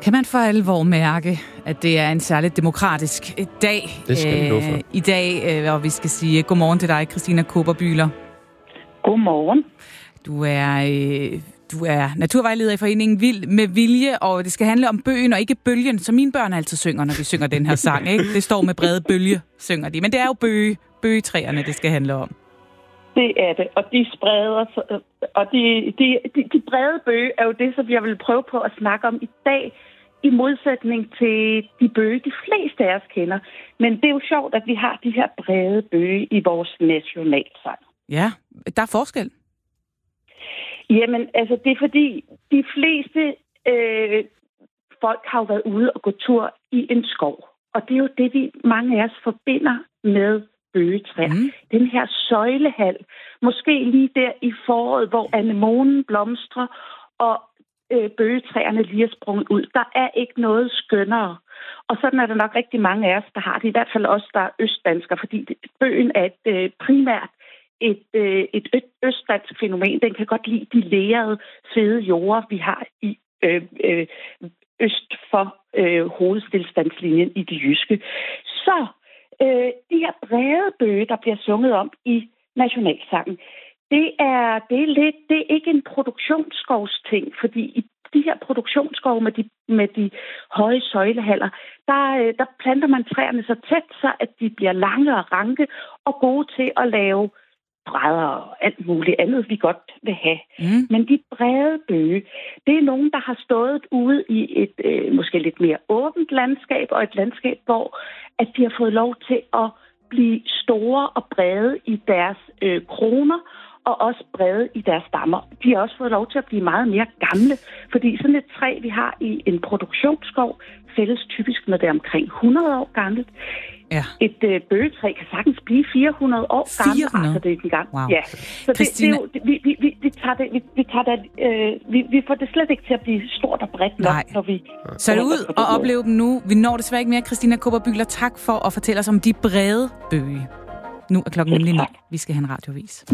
Kan man for alvor mærke, at det er en særligt demokratisk dag i dag, og vi skal sige godmorgen til dig, Christina Kaaberbühler. Godmorgen. Du er naturvejleder i foreningen Vild med Vilje, og det skal handle om bøgen og ikke bølgen, som mine børn altid synger, når vi synger den her sang. Ikke? Det står med brede bølge, synger de. Men det er jo bøgetræerne, det skal handle om. Det er det, og de spreder sig, og de brede bøge er jo det, som jeg vil prøve på at snakke om i dag, i modsætning til de bøge, de fleste af os kender. Men det er jo sjovt, at vi har de her brede bøge i vores nationalsang. Ja, der er forskel. Jamen, altså det er fordi, de fleste folk har jo været ude og gå tur i en skov. Og det er jo det, mange af os forbinder med bøgetræer. Den her søjlehal, måske lige der i foråret, hvor anemonen blomstrer, og bøgetræerne lige er sprunget ud. Der er ikke noget skønnere. Og sådan er der nok rigtig mange af os, der har det. I hvert fald også, der er østdanskere, fordi bøgen er primært et østdansk fænomen. Den kan godt lide de lerede, fede jorder, vi har i øst for hovedstilstandslinjen i det jyske. Så de her brede bøge, der bliver sunget om i nationalsangen, det er ikke en produktionsskovsting, fordi i de her produktionsskove med de høje søjlehaller, der planter man træerne så tæt, så at de bliver lange og ranke og gode til at lave brædder og alt muligt andet, vi godt vil have. Men de brede bøge, det er nogen, der har stået ude i et måske lidt mere åbent landskab, og et landskab, hvor at de har fået lov til at blive store og brede i deres kroner, og også brede i deres stammer. De har også fået lov til at blive meget mere gamle, fordi sådan et træ, vi har i en produktionsskov, fældes typisk, når det er omkring 100 år gammelt. Ja. Et bøgetræ kan sagtens blive 400 år gammelt. 400? Altså, det er ikke engang. Wow. Ja. Så Christina... vi får det slet ikke til at blive stort og bredt nok, når vi... Så er det ud og opleve dem nu. Vi når desværre ikke mere. Christina Kaaberbühler, tak for at fortælle os om de brede bøge. Nu er klokken nemlig 9. Vi skal have en radioavis.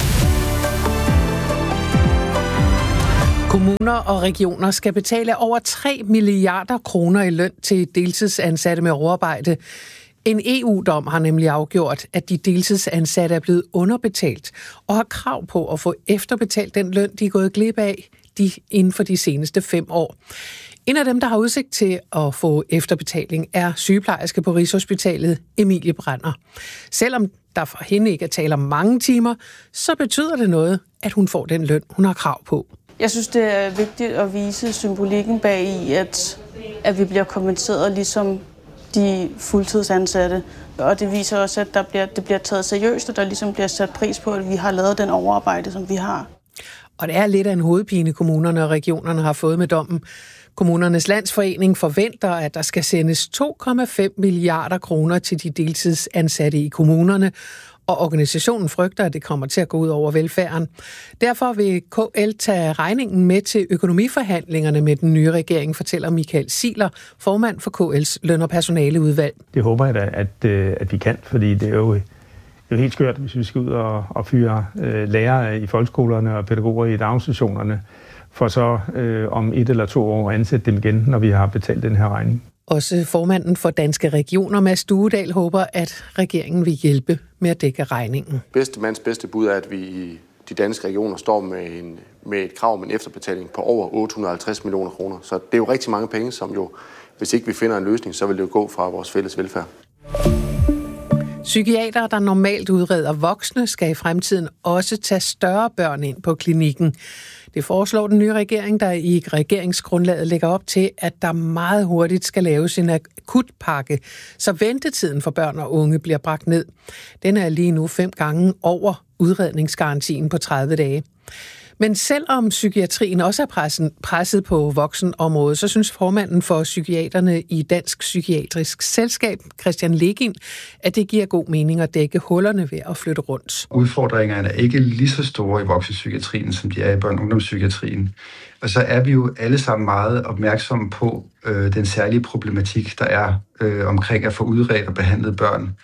Kommuner og regioner skal betale over 3 milliarder kroner i løn til deltidsansatte med overarbejde. En EU-dom har nemlig afgjort, at de deltidsansatte er blevet underbetalt og har krav på at få efterbetalt den løn, de er gået glip af inden for de seneste 5 år. En af dem, der har udsigt til at få efterbetaling, er sygeplejerske på Rigshospitalet, Emilie Brander. Selvom der for hende ikke er tale om mange timer, så betyder det noget, at hun får den løn, hun har krav på. Jeg synes, det er vigtigt at vise symbolikken bag i, at vi bliver kompenseret ligesom de fuldtidsansatte. Og det viser også, at det bliver taget seriøst, og der ligesom bliver sat pris på, at vi har lavet den overarbejde, som vi har. Og det er lidt af en hovedpine, kommunerne og regionerne har fået med dommen. Kommunernes Landsforening forventer, at der skal sendes 2,5 milliarder kroner til de deltidsansatte i kommunerne, og organisationen frygter, at det kommer til at gå ud over velfærden. Derfor vil KL tage regningen med til økonomiforhandlingerne med den nye regering, fortæller Michael Ziegler, formand for KL's løn- og personaleudvalg. Det håber jeg da, at vi kan, fordi det er jo helt skørt, hvis vi skal ud og fyre lærere i folkeskolerne og pædagoger i daginstitutionerne, for så om 1 eller 2 år at ansætte dem igen, når vi har betalt den her regning. Også formanden for Danske Regioner, Mads Duedal, håber, at regeringen vil hjælpe med at dække regningen. Bedste mands bedste bud er, at vi i de danske regioner står med et krav om en efterbetaling på over 850 millioner kroner. Så det er jo rigtig mange penge, som jo, hvis ikke vi finder en løsning, så vil det jo gå fra vores fælles velfærd. Psykiatere, der normalt udreder voksne, skal i fremtiden også tage større børn ind på klinikken. Det foreslår den nye regering, der i regeringsgrundlaget lægger op til, at der meget hurtigt skal laves en akutpakke, så ventetiden for børn og unge bliver bragt ned. Den er lige nu 5 gange over udredningsgarantien på 30 dage. Men selvom psykiatrien også er presset på voksenområdet, så synes formanden for psykiaterne i Dansk Psykiatrisk Selskab, Christian Legin, at det giver god mening at dække hullerne ved at flytte rundt. Udfordringerne er ikke lige så store i voksenpsykiatrien, som de er i børne- og ungdomspsykiatrien. Og så er vi jo alle sammen meget opmærksomme på den særlige problematik, der er omkring at få udredt og behandlet børn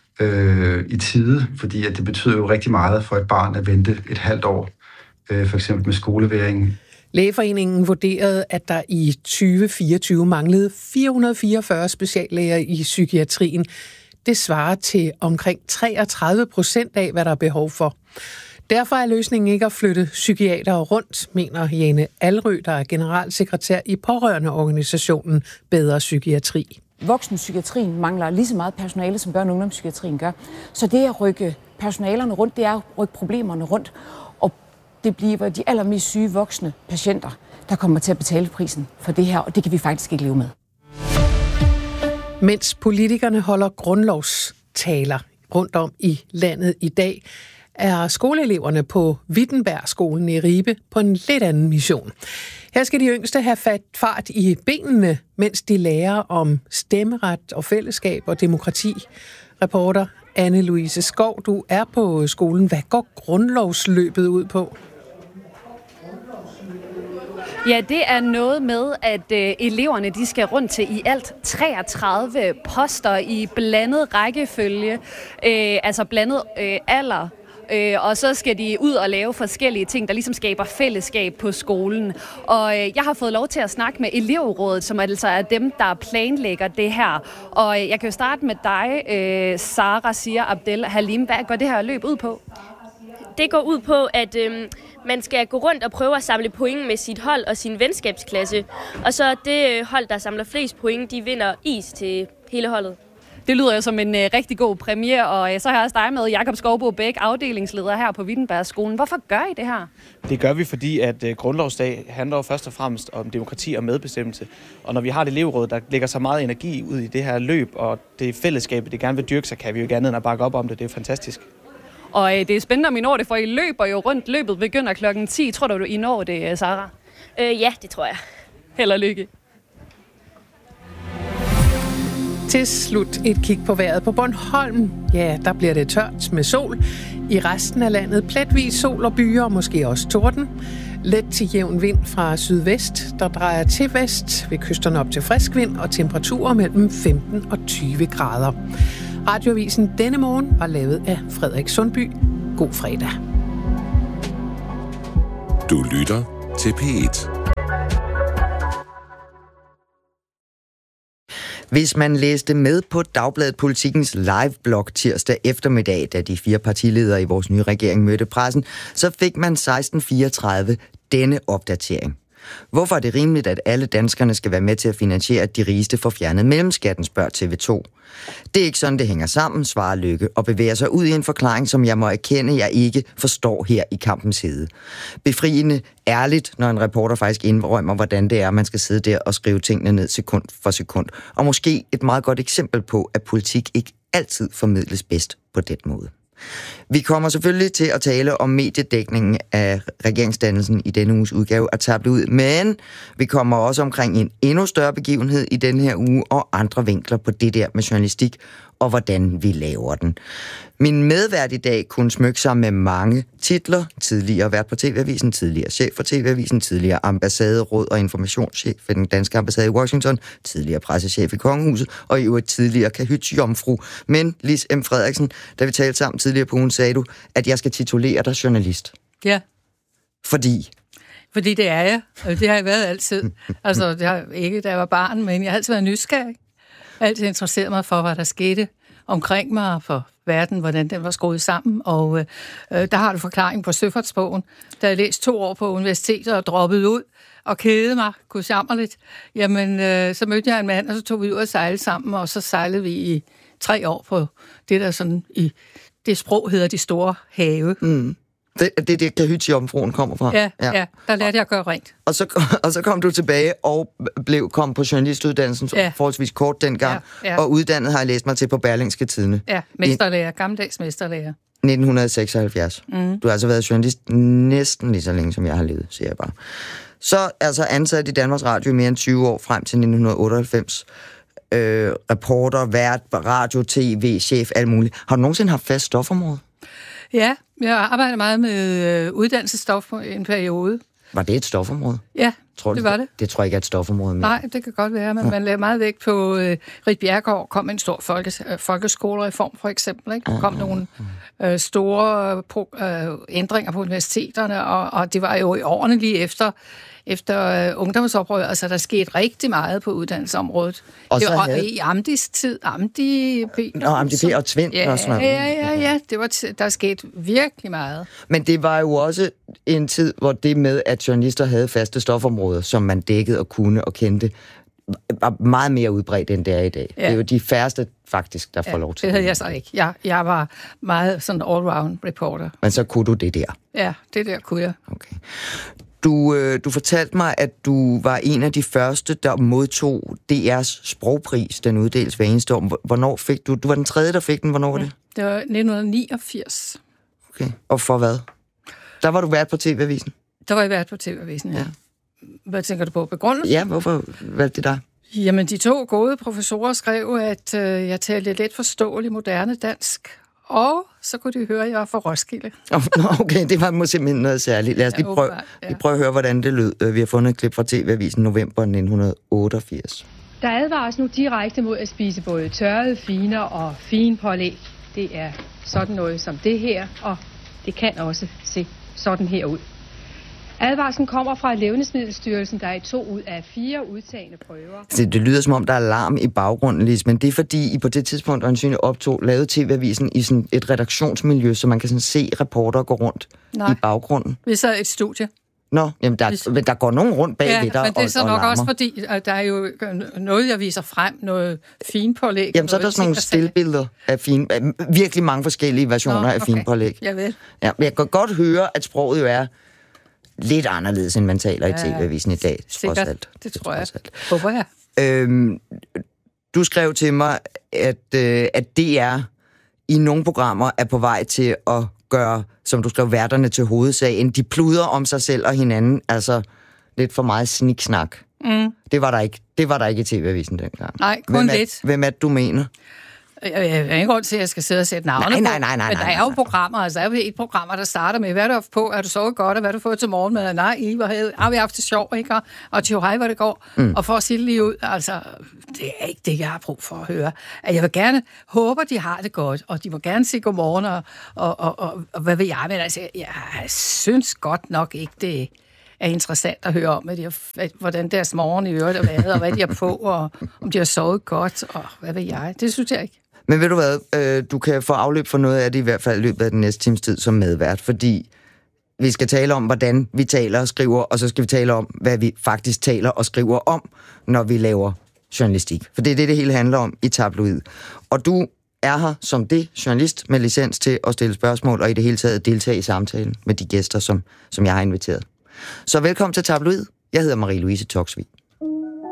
i tide, fordi at det betyder jo rigtig meget for et barn at vente et halvt år, for eksempel med skoleværing. Lægeforeningen vurderede, at der i 2024 manglede 444 speciallæger i psykiatrien. Det svarer til omkring 33% af, hvad der er behov for. Derfor er løsningen ikke at flytte psykiatere rundt, mener Jane Alrø, der er generalsekretær i pårørendeorganisationen Bedre Psykiatri. Voksenpsykiatrien mangler lige så meget personale, som børne- og ungdomspsykiatrien gør. Så det at rykke personalerne rundt, det er at rykke problemerne rundt. Og det bliver de allermest syge voksne patienter, der kommer til at betale prisen for det her, og det kan vi faktisk ikke leve med. Mens politikerne holder grundlovstaler rundt om i landet i dag, er skoleeleverne på Wittenbergskolen i Ribe på en lidt anden mission. Her skal de yngste have fart i benene, mens de lærer om stemmeret og fællesskab og demokrati. Reporter Anne-Louise Skov, du er på skolen. Hvad går grundlovsløbet ud på? Ja, det er noget med, at eleverne de skal rundt til i alt 33 poster i blandet rækkefølge, altså blandet alder. Og så skal de ud og lave forskellige ting, der ligesom skaber fællesskab på skolen. Og jeg har fået lov til at snakke med elevrådet, som altså er dem, der planlægger det her. Og jeg kan jo starte med dig, Sara Sia Abdel Halim. Hvad går det her løb ud på? Det går ud på, at man skal gå rundt og prøve at samle point med sit hold og sin venskabsklasse. Og så det hold, der samler flest point, de vinder is til hele holdet. Det lyder jo som en rigtig god premiere, og så har jeg også dig med, Jakob Skovbo Bæk, afdelingsleder her på Wittenbergskolen. Hvorfor gør I det her? Det gør vi, fordi at grundlovsdag handler jo først og fremmest om demokrati og medbestemmelse. Og når vi har et elevråd, der lægger så meget energi ud i det her løb, og det fællesskabet, det gerne vil dyrke, så kan vi jo ikke andet end at bakke op om det. Det er fantastisk. Og det er spændende, om I når det, for I løber jo rundt. Løbet begynder klokken 10. Tror du, I når det, Sara? Ja, det tror jeg. Held og lykke. Til slut et kig på vejret på Bornholm. Ja, der bliver det tørt med sol. I resten af landet pletvis sol og byer, og måske også torden. Let til jævn vind fra sydvest, der drejer til vest ved kysterne op til frisk vind og temperaturer mellem 15 og 20 grader. Radioavisen denne morgen var lavet af Frederik Sundby. God fredag. Du lytter til P1. Hvis man læste med på Dagbladet Politikens live-blog tirsdag eftermiddag, da de 4 partiledere i vores nye regering mødte pressen, så fik man 16:34 denne opdatering. Hvorfor er det rimeligt, at alle danskerne skal være med til at finansiere, at de rigeste får fjernet mellemskatten, spørger TV2. Det er ikke sådan, det hænger sammen, svarer Løkke, og bevæger sig ud i en forklaring, som jeg må erkende, jeg ikke forstår her i kampens hede. Befriende ærligt, når en reporter faktisk indrømmer, hvordan det er, man skal sidde der og skrive tingene ned sekund for sekund. Og måske et meget godt eksempel på, at politik ikke altid formidles bedst på den måde. Vi kommer selvfølgelig til at tale om mediedækningen af regeringsdannelsen i denne uges udgave af Tablet Ud, men vi kommer også omkring en endnu større begivenhed i denne her uge og andre vinkler på det der med journalistik og hvordan vi laver den. Min medvært i dag kunne smykke sig med mange titler. Tidligere vært på TV-avisen, tidligere chef for TV-avisen, tidligere ambassaderåd og informationschef ved den danske ambassade i Washington, tidligere pressechef i Kongehuset og i øvrigt tidligere kahyt-jomfru. Men Lis M. Frederiksen, da vi talte sammen tidligere på ugen, sagde du, at jeg skal titulere dig journalist. Ja. Fordi det er jeg, og det har jeg været altid. Altså, det har ikke, da jeg var barn, men jeg har altid været nysgerrig. Jeg har altid interesseret mig for, hvad der skete omkring mig, for verden, hvordan den var skruet sammen. Og der har du forklaring på Søfartsbogen. Da jeg læste 2 år på universitetet og droppede ud og kedede mig, kunne jammerligt, jamen, så mødte jeg en mand, og så tog vi ud og sejlede sammen, og så sejlede vi i 3 år på det, der sådan i det sprog hedder de store have. Mm. Det er det, kahyt-jomfruen kommer fra. Ja, der lærte jeg at gøre rent. Og så kom du tilbage og kom på journalistuddannelsen forholdsvis kort dengang, og uddannet har jeg læst mig til på Berlingske Tidende. Ja, mesterlærer, gammeldags mesterlærer. 1976. Du har altså været journalist næsten lige så længe, som jeg har levet, siger jeg bare. Så altså ansat i Danmarks Radio i mere end 20 år, frem til 1998. Reporter, vært, radio, tv, chef, alt muligt. Har du nogensinde haft fast stofområde? Ja, jeg arbejder meget med uddannelsesstof i en periode. Var det et stofområde? Ja, det var det. Det tror jeg ikke er et stofområde mere. Nej, det kan godt være, men man lagde meget vægt på Ritt Bjerregaard kom en stor folkeskolereform, for eksempel. Ikke? Der kom nogle store ændringer på universiteterne, og det var jo i årene lige efter efter ungdomsoprøret. Altså, der skete rigtig meget på uddannelsesområdet. Og det var havde... i Amdis tid. Amdip og Tvind også. Ja. Der er sket virkelig meget. Men det var jo også en tid, hvor det med, at journalister havde faste stofområder, som man dækkede og kunne og kendte, var meget mere udbredt, end det er i dag. Ja. Det er jo de færreste, faktisk, der får lov til det. Havde jeg så ikke. Jeg var meget sådan all-round reporter. Men så kunne du det der? Ja, det der kunne jeg. Okay. Du fortalte mig, at du var en af de første, der modtog DR's sprogpris, den uddeles hver eneste år. Hvornår fik du? Du var den tredje, der fik den. Hvornår var det? Det var 1989. Okay. Og for hvad? Der var du vært på TV-avisen? Der var jeg vært på TV-avisen, ja. Hvad tænker du på? Begrundelsen? Ja, hvorfor valgte det dig? Jamen, de 2 gode professorer skrev, at jeg talte let forståelig moderne dansk. Og så kunne de høre, at jeg var fra Roskilde. Okay, det var simpelthen noget særligt. Lad os lige prøve at høre, hvordan det lød. Vi har fundet et klip fra TV-avisen november 1988. Der advares nu direkte mod at spise både tørrede finer og finpålæg. Det er sådan noget som det her, og det kan også se sådan her ud. Advarslen kommer fra Levnedsmiddelstyrelsen, der er i 2 ud af 4 udtagne prøver. Det lyder som om, der er larm i baggrunden, Lis, men det er fordi, I på det tidspunkt øjensynligt lavede TV-avisen i sådan et redaktionsmiljø, så man kan sådan se reporter gå rundt i baggrunden. Vi sad i et studie. Nå, jamen der går nogen rundt bagved der men det er så nok også fordi, at der er jo noget, jeg viser frem, noget finpålæg. Jamen, så er der sådan nogle stillbilleder af virkelig mange forskellige versioner af finpålæg. Jeg ved. Ja, men jeg kan godt høre, at sproget jo er lidt anderledes, end man taler i TV-avisen i dag. Sikkert, det tror jeg. Håber jeg. Du skrev til mig, at DR i nogle programmer er på vej til at gøre, som du skrev, værterne til hovedsagen. De pluder om sig selv og hinanden, altså lidt for meget sniksnak. Det var der ikke i TV-avisen dengang. Nej, kun lidt. Hvem er det, du mener? Jeg har ingen grund til, at jeg skal sidde og sætte navne på. Nej. Men der er jo programmer, altså der er jo et program, der starter med, hvad er du haft på, er du sovet godt, og hvad har du fået til morgenmad? Nej, har vi haft det sjovt, ikke? Og til hej, hvor det går. Og for at sige det lige ud, altså, det er ikke det, jeg har brug for at høre. Jeg vil gerne håbe, de har det godt, og de må gerne sige godmorgen, og hvad ved jeg, men altså, jeg synes godt nok ikke, det er interessant at høre om, hvordan deres morgen i øvrigt er været, og hvad de har på, og om de har sovet godt, og hvad ved jeg. Det synes jeg ikke. Men ved du hvad, du kan få afløb for noget af det i hvert fald i løbet af den næste times tid som medvært, fordi vi skal tale om, hvordan vi taler og skriver, og så skal vi tale om, hvad vi faktisk taler og skriver om, når vi laver journalistik. For det er det hele handler om i Tabloid. Og du er her som det journalist med licens til at stille spørgsmål, og i det hele taget deltage i samtalen med de gæster, som jeg har inviteret. Så velkommen til Tabloid. Jeg hedder Marie-Louise Toksvig.